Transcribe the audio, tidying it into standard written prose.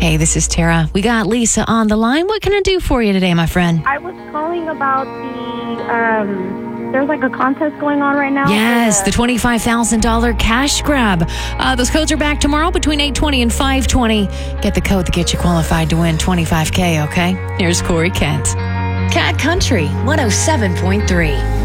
Hey, this is Tara. We got Lisa on the line. What can I do for you today, my friend? I was calling about there's like a contest going on right now. Yes, the $25,000 cash grab. Those codes are back tomorrow between 8:20 and 5:20. Get the code that gets you qualified to win $25K, okay? Here's Corey Kent. Cat Country 107.3.